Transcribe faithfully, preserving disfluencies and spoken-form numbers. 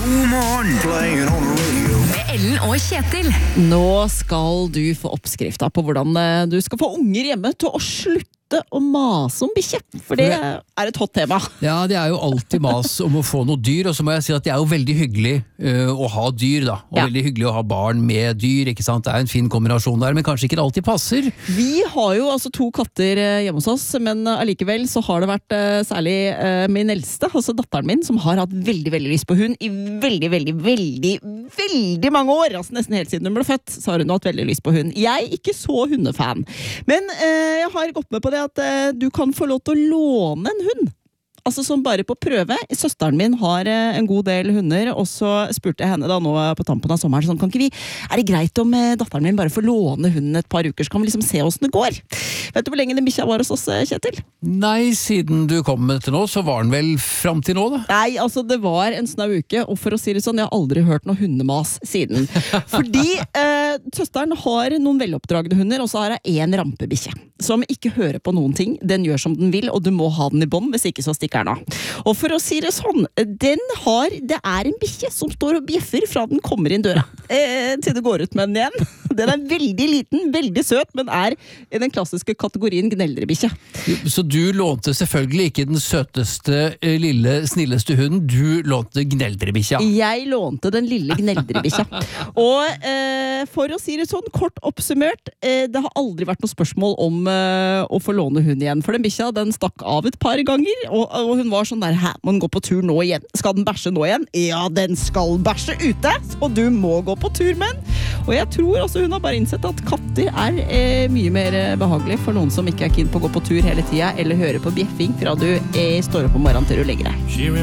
God morgen, playing on the radio. Med Ellen og Kjetil. Nå skal du få oppskrifta på hvordan eh, du skal få unger hjemme til å slutte å mase om bikkje, for det er et hot tema. Ja, det er jo alltid mas om å få noe dyr, og så må jeg si at det er jo veldig hyggelig uh, å ha dyr da, og Ja. veldig hyggelig å ha barn med dyr, ikke sant? Det er en fin kombinasjon der, men kanskje ikke det alltid passer. Vi har jo altså to katter eh, hjemme hos oss, men eh, allikevel så har det vært eh, særlig eh, min eldste, altså datteren min, som har hatt veldig, veldig lyst på hund i veldig, veldig, veldig, veldig mange år. Altså nesten helt siden hun ble født, så har hun hatt veldig lyst på hund. Jeg er ikke så hundefan, men eh, jeg har gått med på det at eh, du kan få lov til å låne en hund. Altså som bare på prøve. Søsteren min har eh, en god del hunder, og så spurte jeg henne da nå på tampen av sommeren, sånn, kan ikke vi, er det greit om eh, datteren min bare får låne hunden et par uker, så kan vi liksom se hvordan det går. Vet du hvor lenge den bikkja var hos oss, eh, Kjetil? Nei, siden du kom til nå, så var den vel frem til nå da? Nei, altså det var en snau uke, og for å si det sånn, jeg har aldri hørt noe hundemas siden. Fordi eh, søsteren har noen veloppdragne hunder, og så har jeg en rampebikkje, som ikke hører på noen ting. Den gjør som den vil, og du må ha den i bånd, hvis ikke så stikker den av. Og for å si det sånn, den har, det er en bikkje som står og bjeffer fra den kommer inn døra, eh, til det går ut med den igjen. Den er veldig liten, veldig søt, men er i den klassiske kategorien gneldrebikkje. Så du lånte selvfølgelig ikke den søteste, eh, lille, snilleste hunden, du lånte gneldrebikkja. Jeg lånte den lille gneldrebikkja. Og eh, for å si det sånn, kort oppsummert, eh, det har aldri vært noe spørsmål om eh, å få låne hund igjen. For den bikkja, den stakk av et par ganger, og, og hun var sånn der, hæ, må den gå på tur nå igjen? Skal den bæsje nå igjen? Ja, den skal bæsje ute, så du må gå på tur med den. Og jeg tror også hun har bare innsett at katter er eh, mye mer behagelig for noen som ikke er keen på å gå på tur hele tiden, eller høre på bjeffing fra du eh, står opp om morgenen til du legger deg.